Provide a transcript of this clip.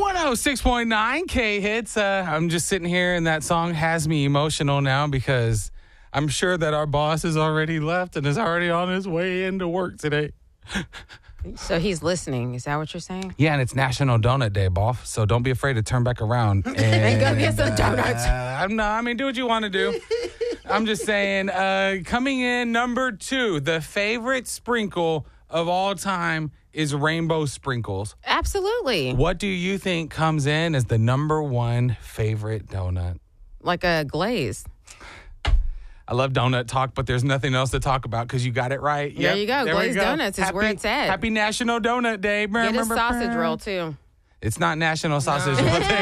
106.9 K hits. I'm just sitting here, and that song has me emotional now because I'm sure that our boss has already left and is already on his way into work today. So he's listening. Is that what you're saying? Yeah, and it's National Donut Day, Boff. So don't be afraid to turn back around And go get some donuts. do what you want to do. I'm just saying, coming in number 2, the favorite sprinkle of all time is rainbow sprinkles. Absolutely. What do you think comes in as the number 1 favorite donut? Like a glaze. I love donut talk, but there's nothing else to talk about because you got it right. There you go. Glazed donuts is where it's at. Happy National Donut Day. Get a sausage roll, too. It's not National Sausage Roll Day.